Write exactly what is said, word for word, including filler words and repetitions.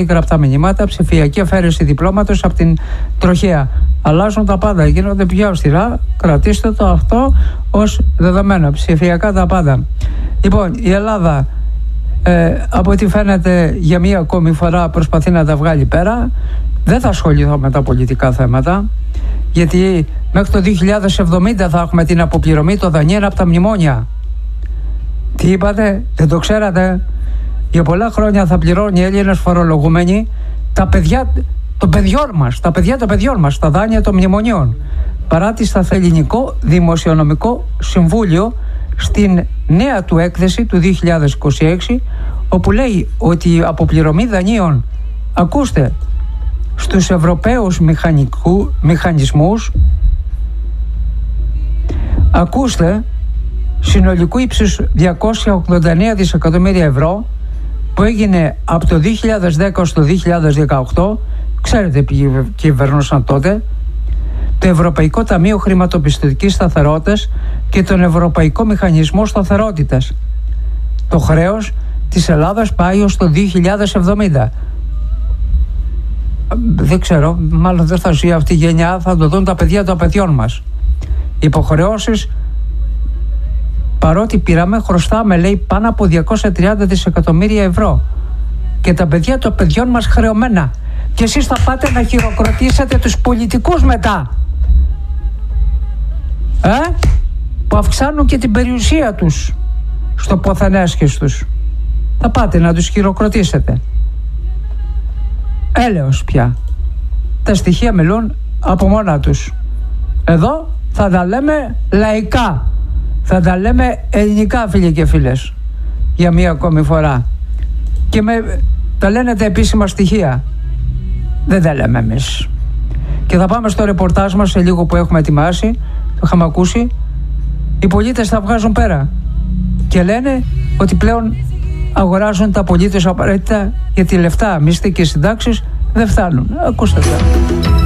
γραπτά μηνύματα, ψηφιακή αφαίρεση διπλώματος από την τροχέα. Αλλάζουν τα πάντα, γίνονται πιο αυστηρά. Κρατήστε το αυτό ως δεδομένο. Ψηφιακά τα πάντα. Λοιπόν, η Ελλάδα ε, από ό,τι φαίνεται για μία ακόμη φορά προσπαθεί να τα βγάλει πέρα. Δεν θα ασχοληθώ με τα πολιτικά θέματα, γιατί μέχρι το δύο χιλιάδες εβδομήντα θα έχουμε την αποπληρωμή των δανείων από τα μνημόνια. Τι είπατε, δεν το ξέρατε? Για πολλά χρόνια θα πληρώνει οι Έλληνες φορολογούμενοι τα παιδιά των παιδιών μας, τα παιδιά των παιδιών μας, τα δάνεια των μνημονίων. Παράτη στα Ελληνικό Δημοσιονομικό Συμβούλιο στην νέα του έκθεση του δύο χιλιάδες είκοσι έξι, όπου λέει ότι η αποπληρωμή δανείων, ακούστε, στους Ευρωπαίους μηχανικού, μηχανισμούς, ακούστε, συνολικού ύψους διακόσια ογδόντα εννέα δισεκατομμύρια ευρώ, που έγινε από το δύο χιλιάδες δέκα στο δύο χιλιάδες δεκαοκτώ, ξέρετε ποιοι κυβερνούσαν τότε, το Ευρωπαϊκό Ταμείο Χρηματοπιστωτικής Σταθερότητας και τον Ευρωπαϊκό Μηχανισμό Σταθερότητας. Το χρέος της Ελλάδας πάει ως το δύο χιλιάδες εβδομήντα. Δεν ξέρω, μάλλον δεν θα ζει αυτή η γενιά, θα το δουν τα παιδιά των παιδιών μας. Υποχρεώσεις, παρότι πήραμε, χρωστάμε, λέει, πάνω από διακόσια τριάντα δισεκατομμύρια ευρώ. Και τα παιδιά των παιδιών μας χρεωμένα. Και εσείς θα πάτε να χειροκροτήσετε τους πολιτικούς μετά. Ε? Που αυξάνουν και την περιουσία τους στο ποθενέσχες τους. Θα πάτε να τους χειροκροτήσετε. Έλεος πια. Τα στοιχεία μιλούν από μόνα τους. Εδώ θα τα λέμε λαϊκά. Θα τα λέμε ελληνικά, φίλοι και φίλες, για μία ακόμη φορά. Και με, τα λένε τα επίσημα στοιχεία. Δεν τα λέμε εμείς. Και θα πάμε στο ρεπορτάζ μας σε λίγο που έχουμε ετοιμάσει. Το είχαμε ακούσει. Οι πολίτες τα βγάζουν πέρα και λένε ότι πλέον αγοράζουν τα απολύτως απαραίτητα, γιατί λεφτά, μισθοί και συντάξεις δεν φτάνουν. Ακούστε τα.